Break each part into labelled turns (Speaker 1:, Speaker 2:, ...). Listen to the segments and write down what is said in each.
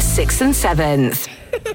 Speaker 1: 6th and 7th.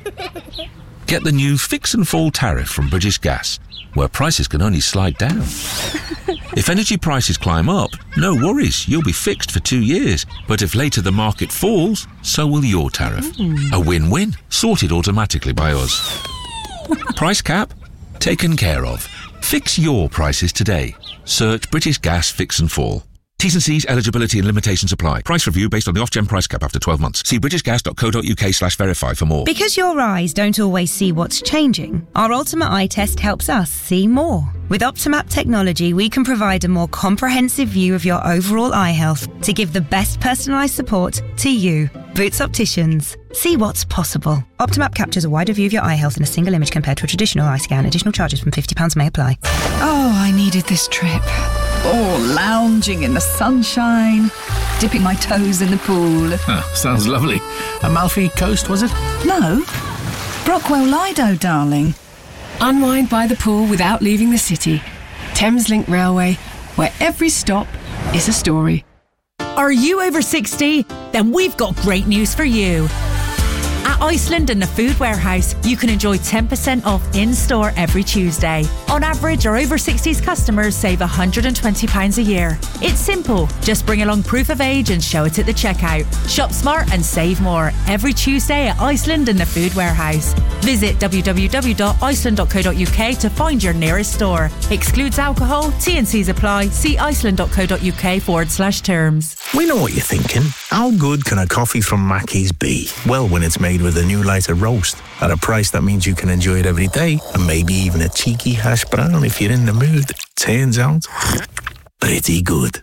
Speaker 2: Get the new Fix and Fall tariff from British Gas, where prices can only slide down. If energy prices climb up, no worries, you'll be fixed for 2 years. But if later the market falls, so will your tariff. A win-win, sorted automatically by us. Price cap? Taken care of. Fix your prices today. Search British Gas Fix and Fall. T's and C's, eligibility and limitations apply. Price review based on the Ofgem price cap after 12 months. See britishgas.co.uk/verify for more.
Speaker 3: Because your eyes don't always see what's changing, our Ultimate Eye Test helps us see more. With Optimap technology, we can provide a more comprehensive view of your overall eye health to give the best personalised support to you. Boots Opticians. See what's possible. Optimap captures a wider view of your eye health in a single image compared to a traditional eye scan. Additional charges from £50 may apply.
Speaker 4: Oh, I needed this trip. Oh, lounging in the sunshine, dipping my toes in the pool.
Speaker 5: Oh, sounds lovely. Amalfi Coast, was it?
Speaker 4: No, Brockwell Lido, darling.
Speaker 6: Unwind by the pool without leaving the city. Thameslink Railway, where every stop is a story.
Speaker 7: Are you over 60? Then we've got great news for you. At Iceland and the Food Warehouse, you can enjoy 10% off in-store every Tuesday. On average, our over 60s customers save £120 a year. It's simple. Just bring along proof of age and show it at the checkout. Shop smart and save more every Tuesday at Iceland and the Food Warehouse. Visit www.iceland.co.uk to find your nearest store. Excludes alcohol, T&Cs apply. See iceland.co.uk/terms.
Speaker 5: We know what you're thinking. How good can a coffee from Mackey's be? Well, when it's made with a new lighter roast at a price that means you can enjoy it every day, and maybe even a cheeky hash brown if you're in the mood. Turns out, pretty good.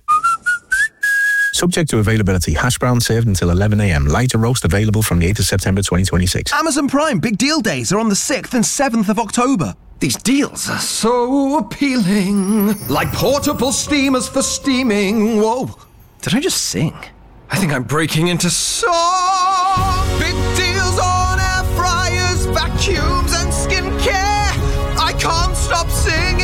Speaker 5: Subject to availability. Hash brown served until 11 a.m. Lighter roast available from the 8th of September 2026.
Speaker 8: Amazon Prime Big Deal Days are on the 6th and 7th of October. These deals are so appealing. Like portable steamers for steaming. Whoa. Did I just sing? I think I'm breaking into song. Big deals on air fryers, vacuums and skincare. I can't stop singing.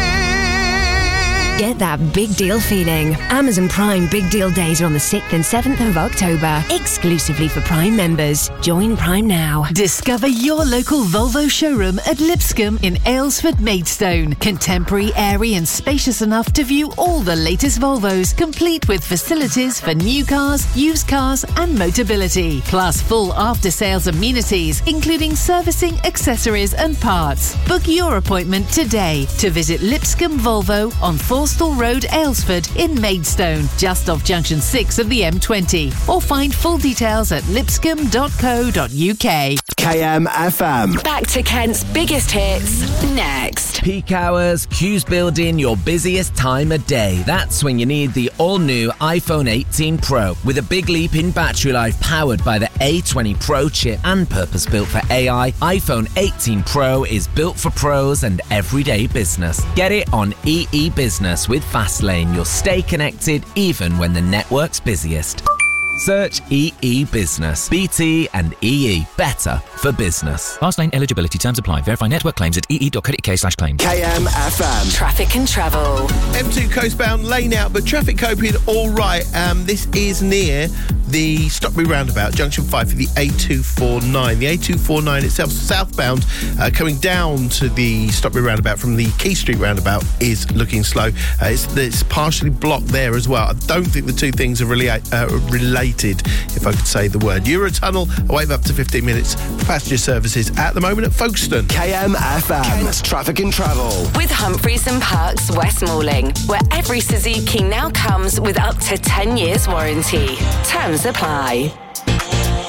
Speaker 1: Get that big deal feeling. Amazon Prime Big Deal Days are on the 6th and 7th of October. Exclusively for Prime members. Join Prime now.
Speaker 9: Discover your local Volvo showroom at Lipscomb in Aylesford, Maidstone. Contemporary, airy and spacious enough to view all the latest Volvos, complete with facilities for new cars, used cars and Motability. Plus full after-sales amenities, including servicing, accessories and parts. Book your appointment today to visit Lipscomb Volvo on Forstall Road, Aylesford in Maidstone, just off junction 6 of the M20. Or find full details at lipscomb.co.uk.
Speaker 10: KMFM.
Speaker 1: Back to Kent's biggest hits next.
Speaker 11: Peak hours, queues building, your busiest time of day. That's when you need the all-new iPhone 18 Pro. With a big leap in battery life powered by the A20 Pro chip and purpose-built for AI, iPhone 18 Pro is built for pros and everyday business. Get it on EE Business with Fastlane. You'll stay connected even when the network's busiest. Search EE Business. BT and EE. Better for business.
Speaker 12: Fastlane eligibility terms apply. Verify network claims at ee.co.uk/claims.
Speaker 10: KMFM.
Speaker 1: Traffic and travel.
Speaker 13: M2 coastbound lane out, but traffic coping all right. This is near the Stockley roundabout, junction 5 for the A249. The A249 itself, southbound, coming down to the Stockley roundabout from the Key Street roundabout is looking slow. It's partially blocked there as well. I don't think the two things are related, if I could say the word. Eurotunnel, a wait of up to 15 minutes for passenger services at the moment at Folkestone.
Speaker 10: KMFM. Kent's Traffic and Travel.
Speaker 1: With Humphreys and Parks West Malling, where every Suzuki now comes with up to 10 years warranty. Terms apply.